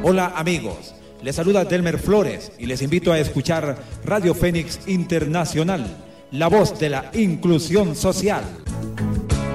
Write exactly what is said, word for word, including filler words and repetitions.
Hola amigos, les saluda Delmer Flores y les invito a escuchar Radio Fénix Internacional, la voz de la inclusión social.